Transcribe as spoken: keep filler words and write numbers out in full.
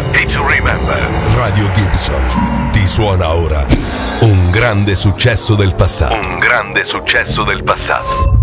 E to remember, Radio Gibson ti suona ora un grande successo del passato. Un grande successo del passato.